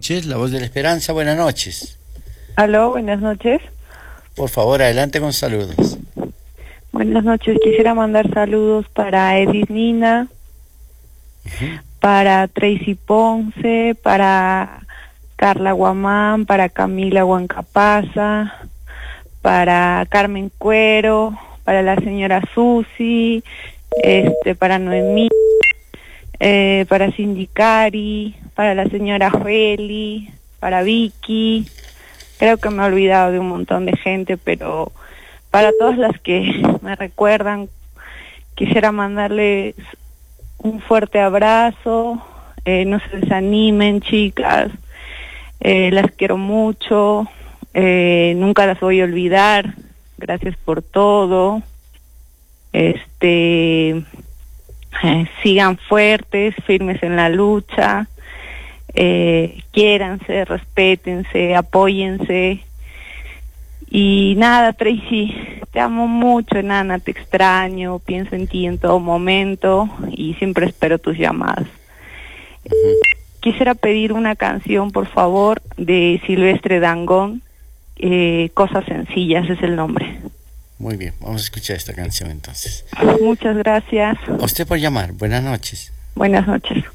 noches, La Voz de la Esperanza, buenas noches. Aló, buenas noches. Por favor, adelante con saludos. Buenas noches, quisiera mandar saludos para Edith Nina, para Tracy Ponce, para Carla Guamán, para Camila Huancapaza, para Carmen Cuero, para la señora Susi, para Noemí, para Cindy Cari, para la señora Joeli, para Vicky. Creo que me he olvidado de un montón de gente, pero para todas las que me recuerdan, quisiera mandarles un fuerte abrazo. No se desanimen, chicas, las quiero mucho, nunca las voy a olvidar. Gracias por todo. Sigan fuertes, firmes en la lucha, quiéranse, respétense, apóyense. Y nada, Tracy, te amo mucho, enana, te extraño, pienso en ti en todo momento y siempre espero tus llamadas. Quisiera pedir una canción, por favor, de Silvestre Dangond, Cosas Sencillas es el nombre. Muy bien, vamos a escuchar esta canción entonces. Muchas gracias. A usted por llamar, buenas noches. Buenas noches.